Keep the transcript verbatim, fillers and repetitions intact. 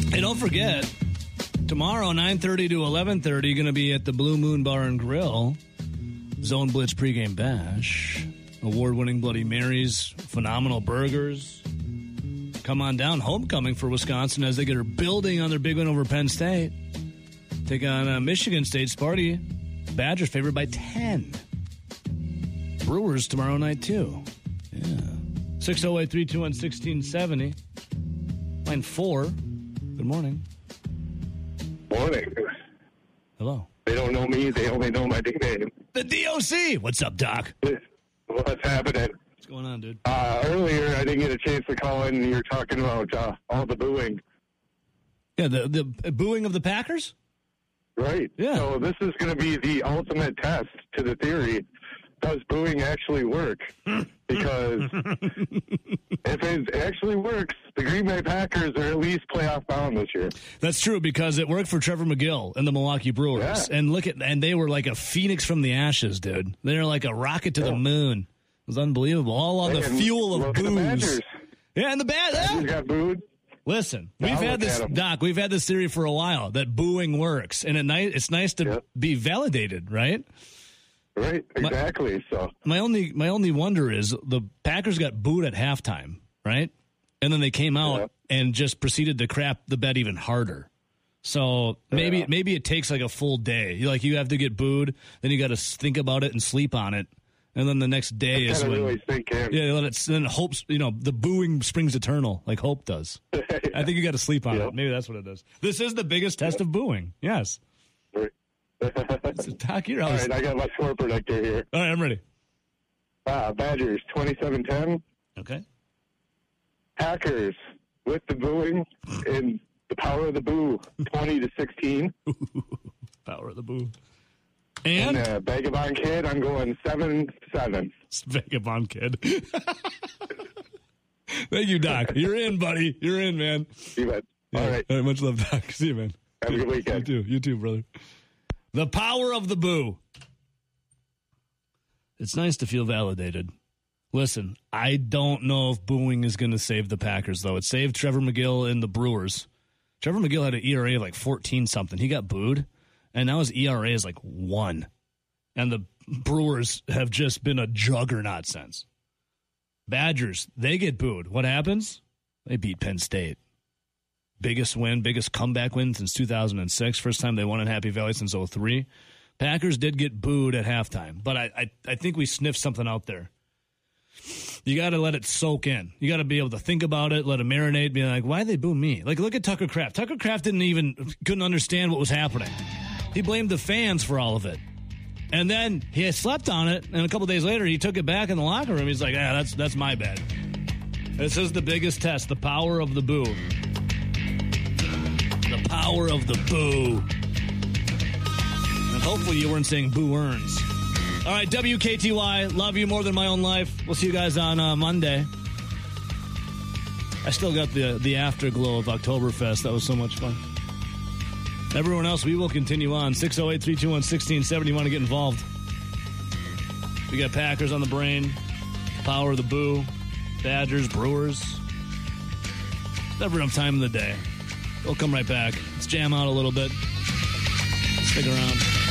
Hey, don't forget, tomorrow, nine thirty to eleven thirty, going to be at the Blue Moon Bar and Grill, Zone Blitz pregame bash. Award-winning Bloody Marys, phenomenal burgers. Come on down. Homecoming for Wisconsin as they get her building on their big win over Penn State. Take on uh, Michigan State Sparty. Badgers favored by ten. Brewers tomorrow night, too. Yeah. six oh eight, three two one, one six seven oh. Line four. Good morning. Morning. Hello. They don't know me. They only know my nickname. The D O C. What's up, Doc? What's happening? What's going on, dude? Uh, earlier, I didn't get a chance to call in, and you were talking about uh, all the booing. Yeah, the, the booing of the Packers? Right. Yeah. So this is going to be the ultimate test to the theory. Does booing actually work? Because if it actually works, the Green Bay Packers are at least playoff bound this year. That's true, because it worked for Trevor McGill and the Milwaukee Brewers. Yeah. And look at and they were like a phoenix from the ashes, dude. They were like a rocket to yeah. the moon. It was unbelievable. All on the and fuel of booze. The Badgers. Yeah, and the bad Badgers got booed. Listen, now we've had this, Doc, we've had this theory for a while that booing works. And it ni- it's nice to yep. be validated, right? Right, exactly. My, so my only my only wonder is the Packers got booed at halftime, right? And then they came out yeah. and just proceeded to crap the bed even harder. So maybe yeah. maybe it takes like a full day. You like you have to get booed, then you got to think about it and sleep on it, and then the next day That's is when really sink in. Yeah, let it. Then hopes you know the booing springs eternal, like hope does. yeah. I think you got to sleep on yep. it. Maybe that's what it is. This is the biggest test yep. of booing. Yes. Right. Doc, you're All right, I got my score predictor here. All right, I'm ready. Uh, Badgers, twenty-seven ten. Okay. Packers, with the booing and the power of the boo, twenty to sixteen. Power of the boo. And? And uh, Vagabond Kid, I'm going seven seven. Vagabond Kid. Thank you, Doc. You're in, buddy. You're in, man. You bet. Yeah. All right. All right, much love, Doc. See you, man. Have a good weekend. You too. You too, brother. The power of the boo. It's nice to feel validated. Listen, I don't know if booing is going to save the Packers, though. It saved Trevor McGill and the Brewers. Trevor McGill had an E R A of like fourteen something. He got booed, and now his E R A is like one. And the Brewers have just been a juggernaut since. Badgers, they get booed. What happens? They beat Penn State. Biggest win, biggest comeback win since two thousand six. First time they won in Happy Valley since oh three. Packers did get booed at halftime, but I, I, I think we sniffed something out there. You got to let it soak in. You got to be able to think about it, let it marinate, be like, why did they boo me? Like, look at Tucker Kraft. Tucker Kraft didn't even, couldn't understand what was happening. He blamed the fans for all of it. And then he slept on it, and a couple days later, he took it back in the locker room. He's like, ah, that's, that's my bad. This is the biggest test, the power of the boo. The power of the boo. And hopefully you weren't saying boo earns. All right, W K T Y, love you more than my own life. We'll see you guys on uh, Monday. I still got the the afterglow of Oktoberfest. That was so much fun. Everyone else, we will continue on. six oh eight, three two one, one six seven oh. You want to get involved. We got Packers on the brain. Power of the boo. Badgers, Brewers. Never enough time in the day. We'll come right back. Let's jam out a little bit. Stick around.